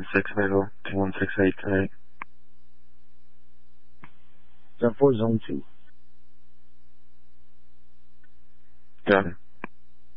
6 Middle, 2168 tonight. 10-4, Zone 2. Got it.